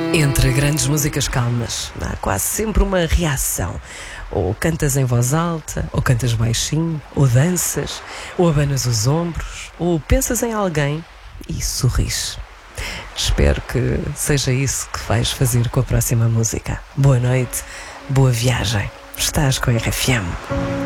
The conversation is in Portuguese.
Entre grandes músicas calmas, há quase sempre uma reação. Ou cantas em voz alta, ou cantas baixinho, ou danças, ou abanas os ombros, ou pensas em alguém e sorris. Espero que seja isso que vais fazer com a próxima música. Boa noite, boa viagem. Estás com a RFM.